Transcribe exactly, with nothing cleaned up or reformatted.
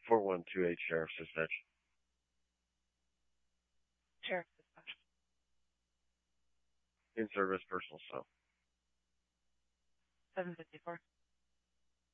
four one two eight Sheriff's Dispatch. Sheriff's Dispatch. In service, personal cell. seven fifty-four.